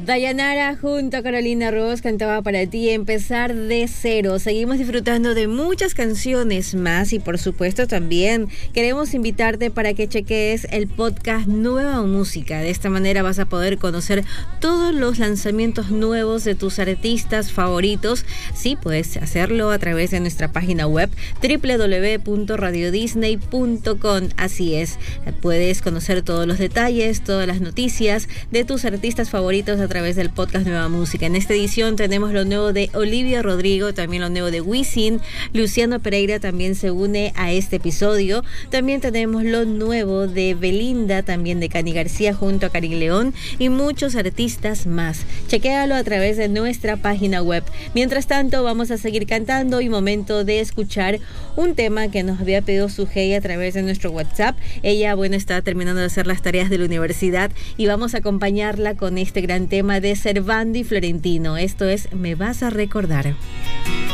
Dayanara junto a Carolina Ross cantaba para ti Empezar de Cero. Seguimos disfrutando de muchas canciones más y por supuesto también queremos invitarte para que cheques el podcast Nueva Música. De esta manera vas a poder conocer todos los lanzamientos nuevos de tus artistas favoritos. Sí, puedes hacerlo a través de nuestra página web www.radiodisney.com. Así es, puedes conocer todos los detalles, todas las noticias de tus artistas favoritos a través del podcast Nueva Música. En esta edición tenemos lo nuevo de Olivia Rodrigo, también lo nuevo de Wisin. Luciano Pereira también se une a este episodio. También tenemos lo nuevo de Belinda, también de Cani García junto a Karin León y muchos artistas más. Chequéalo a través de nuestra página web. Mientras tanto, vamos a seguir cantando y momento de escuchar un tema que nos había pedido Sujei a través de nuestro WhatsApp. Ella, está terminando de hacer las tareas de la universidad y vamos a acompañarla con este gran tema de Servando y Florentino. Esto es Me Vas a Recordar.